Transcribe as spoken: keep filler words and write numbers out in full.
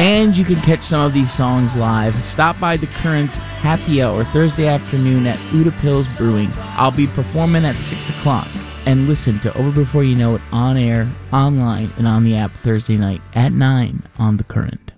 And you can catch some of these songs live. Stop by The Current's Happy Hour Thursday afternoon at Uda Pills Brewing. I'll be performing at six o'clock. And listen to Over Before You Know It on air, online, and on the app Thursday night at nine on The Current.